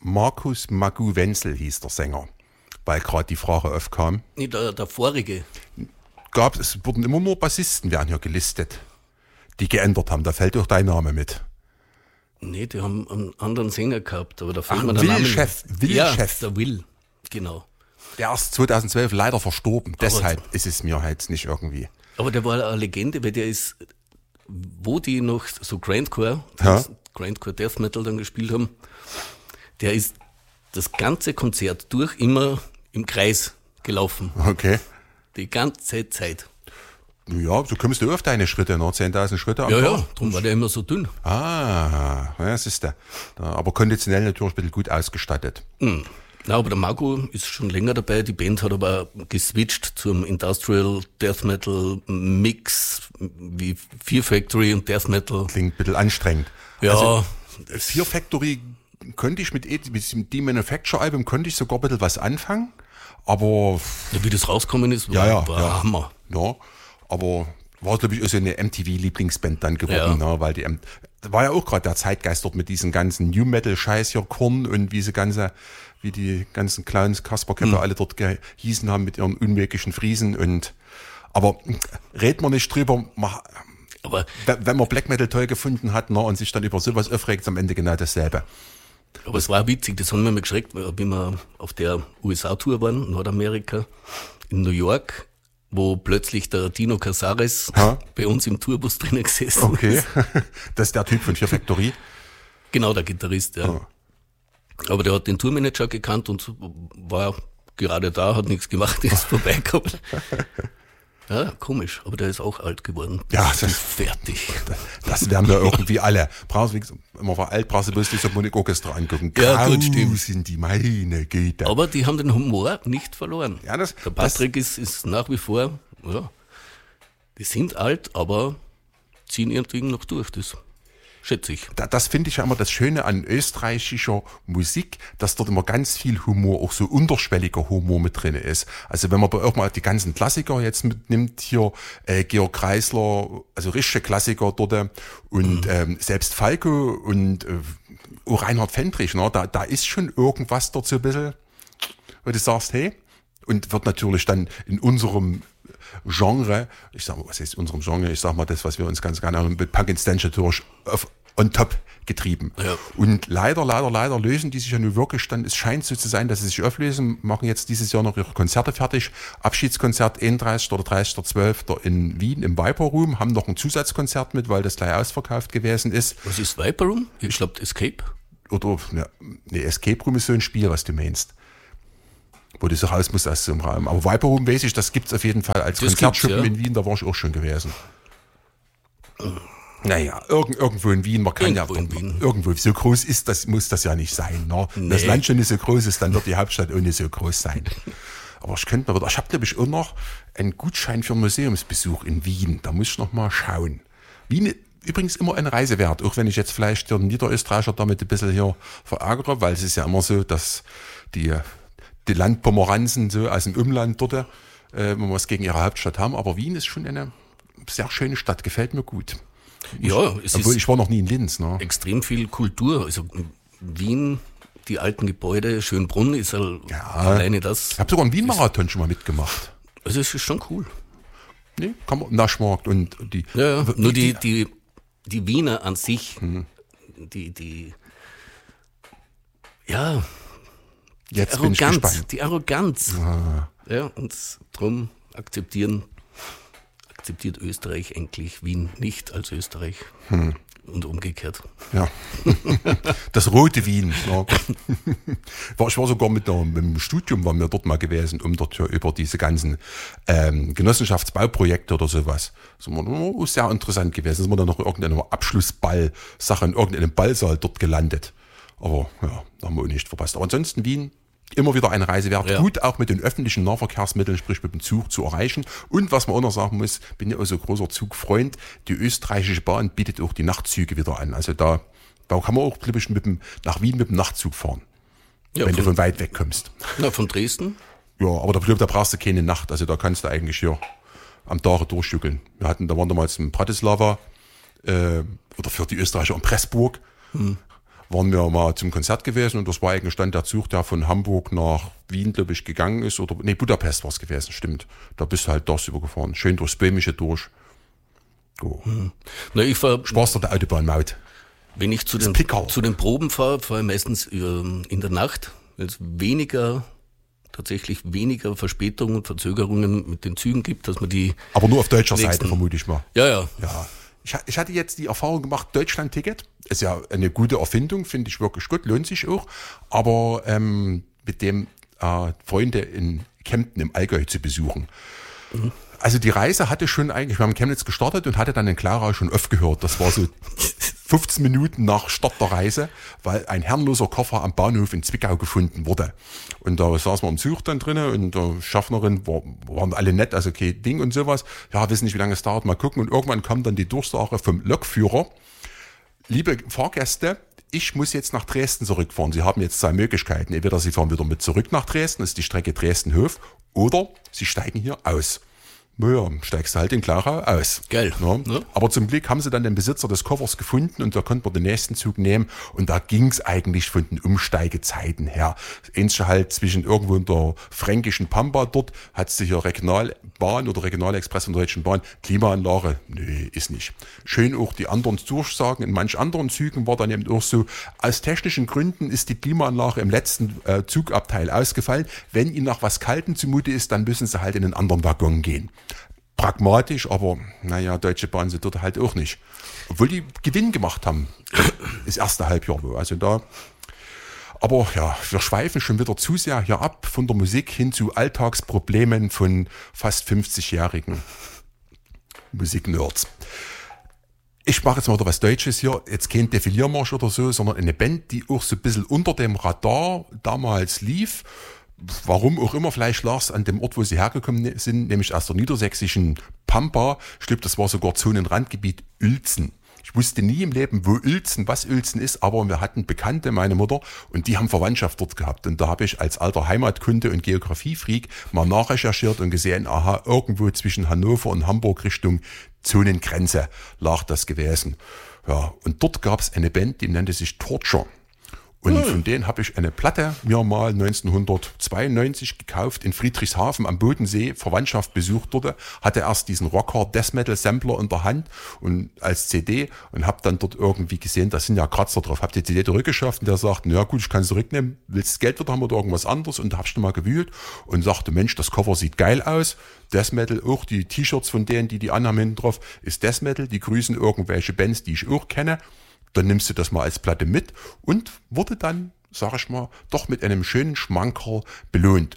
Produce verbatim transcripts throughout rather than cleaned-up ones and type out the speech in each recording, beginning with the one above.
Markus Magu Wenzel hieß der Sänger, weil gerade die Frage aufkam. Nee, der, der vorige. Gab es wurden immer nur Bassisten, werden hier gelistet, die geändert haben. Da fällt auch dein Name mit. Nee, die haben einen anderen Sänger gehabt, aber da fällt Ach, mir der Will Name. Chef, Will ja, Chef. der Will, genau. Der ist zweitausendzwölf leider verstorben, deshalb ist es mir halt nicht irgendwie. Aber der war eine Legende, weil der ist, wo die noch so Grindcore, Ja. Grindcore Death Metal dann gespielt haben, der ist das ganze Konzert durch immer im Kreis gelaufen. Okay. Die ganze Zeit. Ja, so kommst du auf deine Schritte, ne? zehntausend Schritte am Ja, Tag. ja, darum war der immer so dünn. Ah, ja, das ist der. Aber konditionell natürlich ein bisschen gut ausgestattet. Mhm. Na, aber der Marco ist schon länger dabei. Die Band hat aber geswitcht zum Industrial Death Metal Mix wie Fear Factory und Death Metal. Klingt ein bisschen anstrengend. Ja. Also, Fear Factory könnte ich mit, mit dem D-Manufacture-Album könnte ich sogar ein bisschen was anfangen, aber... Ja, wie das rausgekommen ist, war, Ja, ja, war ja. Hammer. Ja, aber war, glaube ich, auch so eine M T V-Lieblingsband dann geworden, Ja. ne? Weil die M- war ja auch gerade der Zeitgeist dort mit diesen ganzen New Metal-Scheiß hier, Korn und wie sie ganze, wie die ganzen Clowns, Kasperköpfe Mhm. alle dort gehießen haben mit ihren unmöglichen Friesen und, aber reden wir nicht drüber, ma- Aber, wenn wenn man Black Metal toll gefunden hat, ne, und sich dann über sowas aufregt, ist am Ende genau dasselbe. aber es war witzig, das haben wir mal geschreckt, wie wir auf der U S A-Tour waren, Nordamerika, in New York, wo plötzlich der Dino Casares Ha? bei uns im Tourbus drinnen gesessen Okay, ist. das ist der Typ von Fear Factory. Genau, der Gitarrist, ja. Ah. Aber der hat den Tourmanager gekannt und war gerade da, hat nichts gemacht, ist vorbeigekommen. Ja, komisch, aber der ist auch alt geworden. Ja, das das- ist fertig. Das werden wir irgendwie alle. Brauchst, wie gesagt, wenn man war alt, brauchst du bloß die Symphonieorchester angucken. Ja, gut, Grau stimmt. sind die, meine Güte. Aber die haben den Humor nicht verloren. Ja, das- der Patrick ist, ist nach wie vor, ja, die sind alt, aber ziehen ihren Ding noch durch, das schätze ich. Da- Das finde ich ja immer das Schöne an österreichischer Musik, dass dort immer ganz viel Humor, auch so unterschwelliger Humor mit drin ist. Also wenn man da auch mal die ganzen Klassiker jetzt mitnimmt, hier äh, Georg Kreisler, also richtige Klassiker dort äh, und ähm, selbst Falco und äh, auch Reinhard Fendrich, ne, da, da ist schon irgendwas dort so ein bisschen, wo du sagst, hey, und wird natürlich dann in unserem Genre, ich sag mal, was heißt unserem Genre, ich sag mal das, was wir uns ganz gerne haben, mit Punk and Stench natürlich auf, on top getrieben. Ja. Und leider, leider, leider lösen die sich ja nun wirklich dann, es scheint so zu sein, dass sie sich auflösen, machen jetzt dieses Jahr noch ihre Konzerte fertig. Abschiedskonzert einunddreißigsten oder dreißigsten zwölften in Wien im Viper Room, haben noch ein Zusatzkonzert mit, weil das gleich ausverkauft gewesen ist. Was ist Viper Room? Ich glaube Escape. Oder, ne, ne, Escape Room ist so ein Spiel, was du meinst. Wo du so raus musst aus so einem Raum. Aber Viper Room weiß ich, das gibt's auf jeden Fall als Das Konzertschuppen gibt's, ja. in Wien, da war ich auch schon gewesen. Naja, irgend, irgendwo in Wien, man kann Irgendwo ja, in Wien. irgendwo, so groß ist das, muss das ja nicht sein. Ne? Wenn das Nee. Land schon nicht so groß ist, dann wird die Hauptstadt auch nicht so groß sein. Aber ich könnte mal wieder, ich habe nämlich auch noch einen Gutschein für einen Museumsbesuch in Wien, da muss ich noch mal schauen. Wien übrigens immer ein Reise wert, auch wenn ich jetzt vielleicht den Niederösterreicher damit ein bisschen hier verärgere, weil es ist ja immer so, dass die, die Landpomeranzen so aus dem Umland dort, äh, wenn wir was gegen ihre Hauptstadt haben, aber Wien ist schon eine sehr schöne Stadt, gefällt mir gut. Ja, es Obwohl, ist ich war noch nie in Linz, ne? extrem viel Kultur. Also Wien, die alten Gebäude, Schönbrunn ist halt Ja. alleine das. Ich habe sogar einen Wien-Marathon schon mal mitgemacht. Also es ist schon cool. Nee, kann man, Naschmarkt und die. Ja, ja. wie- Nur die, die, die Wiener an sich, die, die, ja, Jetzt bin ich Arroganz, gespannt. die Arroganz. Ja, und drum akzeptieren, akzeptiert Österreich eigentlich Wien nicht als Österreich. Und umgekehrt. Ja. Das rote Wien. Ne? War, ich war sogar mit, der, mit dem Studium, waren wir dort mal gewesen, um dort ja über diese ganzen ähm, Genossenschaftsbauprojekte oder sowas. Das war oh, sehr interessant gewesen. Sind wir dann noch in irgendeinem Abschlussball-Sache in irgendeinem Ballsaal dort gelandet. Aber ja, da haben wir auch nicht verpasst. Aber ansonsten Wien, immer wieder eine Reise wert. Ja. Gut, auch mit den öffentlichen Nahverkehrsmitteln, sprich mit dem Zug zu erreichen. Und was man auch noch sagen muss, bin ja auch so großer Zugfreund, die österreichische Bahn bietet auch die Nachtzüge wieder an. Also da, da kann man auch, glaube ich, mit dem, nach Wien mit dem Nachtzug fahren, Ja, wenn du von, von weit weg kommst. na, von Dresden? Ja, aber da, glaub, da brauchst du keine Nacht. Also da kannst du eigentlich hier am Tage durchstückeln. Wir hatten, da waren damals in Bratislava, äh, oder für die Österreicher in Pressburg. Hm. waren wir mal zum Konzert gewesen und das war eigentlich dann der Zug, der von Hamburg nach Wien, glaube ich, gegangen ist. Oder nee, Budapest war es gewesen, stimmt. Da bist du halt das übergefahren. Schön durchs Böhmische durch. Oh. Hm. Na, ich fahr, Spaß der Autobahnmaut. Wenn ich zu den, zu den Proben fahre, fahre ich meistens in der Nacht, weil es weniger, tatsächlich weniger Verspätungen und Verzögerungen mit den Zügen gibt, dass man die... Aber nur auf deutscher nächsten, Seite, vermute ich mal. Ja, ja. Ja. Ich, ich hatte jetzt die Erfahrung gemacht, Deutschland-Ticket ist ja eine gute Erfindung, finde ich wirklich gut, lohnt sich auch. Aber ähm, mit dem äh, Freunde in Kempten im Allgäu zu besuchen. Mhm. Also die Reise hatte schon eigentlich, wir haben in Chemnitz gestartet und hatte dann in Klarau schon aufgehört. Das war so fünfzehn Minuten nach Start der Reise, weil ein herrenloser Koffer am Bahnhof in Zwickau gefunden wurde. Und da saßen wir im Zug dann drinnen und die Schaffnerin war, waren alle nett, also kein Ding und sowas. Ja, wissen nicht, wie lange es dauert, mal gucken. Und irgendwann kam dann die Durchsage vom Lokführer. Liebe Fahrgäste, ich muss jetzt nach Dresden zurückfahren. Sie haben jetzt zwei Möglichkeiten. Entweder Sie fahren wieder mit zurück nach Dresden, das ist die Strecke Dresden-Hof, oder Sie steigen hier aus. Naja, steigst du halt in Klarau aus. Geil. Ja. Ja. Aber zum Glück haben sie dann den Besitzer des Koffers gefunden und da konnten wir den nächsten Zug nehmen und da ging's eigentlich von den Umsteigezeiten her. Ähnlich halt zwischen irgendwo in der fränkischen Pampa dort, hat sich ja Regionalbahn oder Regionalexpress von der Deutschen Bahn, Klimaanlage, nee, ist nicht. Schön auch die anderen Durchsagen, in manch anderen Zügen war dann eben auch so, aus technischen Gründen ist die Klimaanlage im letzten äh, Zugabteil ausgefallen. Wenn ihnen nach was Kalten zumute ist, dann müssen sie halt in einen anderen Waggon gehen. Pragmatisch, aber naja, Deutsche Bahn sind dort halt auch nicht. Obwohl die Gewinn gemacht haben, das erste Halbjahr. Also da. Aber ja, wir schweifen schon wieder zu sehr hier ab von der Musik hin zu Alltagsproblemen von fast fünfzigjährigen Musiknerds. Ich mache jetzt mal wieder was Deutsches hier, jetzt kein Defiliermarsch oder so, sondern eine Band, die auch so ein bisschen unter dem Radar damals lief. Warum auch immer, vielleicht lag es an dem Ort, wo sie hergekommen sind, nämlich aus der niedersächsischen Pampa. Ich glaube, das war sogar Zonenrandgebiet Uelzen. Ich wusste nie im Leben, wo Uelzen, was Uelzen ist, aber wir hatten Bekannte, meine Mutter, und die haben Verwandtschaft dort gehabt. Und da habe ich als alter Heimatkunde- und Geografiefreak mal nachrecherchiert und gesehen, aha, irgendwo zwischen Hannover und Hamburg Richtung Zonengrenze lag das gewesen. Ja, und dort gab es eine Band, die nannte sich Torture. Und hm. von denen habe ich eine Platte mir mal neunzehnhundertzweiundneunzig gekauft in Friedrichshafen am Bodensee, Verwandtschaft besucht dort, hatte erst diesen Rockhard Death Metal Sampler in der Hand und als C D und habe dann dort irgendwie gesehen, da sind ja Kratzer drauf, habe die C D zurückgeschafft und der sagt, na gut, ich kann es zurücknehmen, willst du das Geld wieder haben oder irgendwas anderes? Und da habe ich dann mal gewühlt und sagte, Mensch, das Cover sieht geil aus, Death Metal, auch die T-Shirts von denen, die die anhaben hinten drauf, ist Death Metal, die grüßen irgendwelche Bands, die ich auch kenne. Dann nimmst du das mal als Platte mit und wurde dann, sag ich mal, doch mit einem schönen Schmankerl belohnt.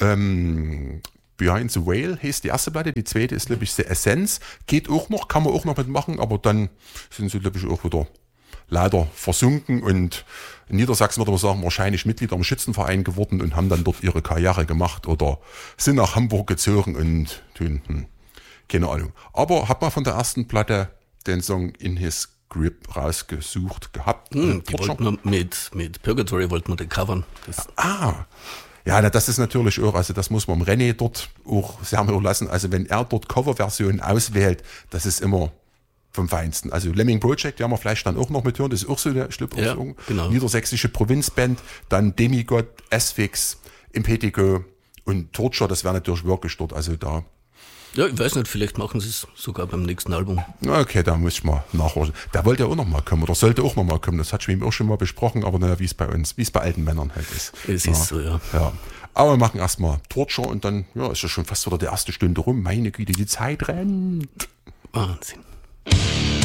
Ähm, Behind the Whale hieß die erste Platte, die zweite ist, glaube ich, The Essence. Geht auch noch, kann man auch noch mitmachen, aber dann sind sie, glaube ich, auch wieder leider versunken und in Niedersachsen würde man sagen, wahrscheinlich Mitglied am Schützenverein geworden und haben dann dort ihre Karriere gemacht oder sind nach Hamburg gezogen und tun, hm, keine Ahnung. Aber hab mal von der ersten Platte den Song In His Grip rausgesucht gehabt. Hm, die wollten wir mit, mit Purgatory wollten wir den covern. Das ah, ja, na, das ist natürlich auch, also das muss man dem René dort auch sehr mal lassen. Also wenn er dort Coverversionen auswählt, das ist immer vom Feinsten. Also Lemming Project, die haben wir vielleicht dann auch noch mit hören, das ist auch so eine ja, genau. niedersächsische Provinzband, dann Demigod, Asphyx, Impetigo und Torture, das wäre natürlich wirklich dort, also da. Ja, ich weiß nicht, vielleicht machen sie es sogar beim nächsten Album. Okay, da muss ich mal nachhorchen. Der wollte ja auch noch mal kommen oder sollte auch noch mal kommen. Das hat ich mit ihm auch schon mal besprochen, aber naja, wie es bei uns, wie es bei alten Männern halt ist. Es ja. ist so, ja. ja. Aber wir machen erstmal Torture und dann, ja, ist ja schon fast wieder die erste Stunde rum. Meine Güte, die Zeit rennt. Wahnsinn.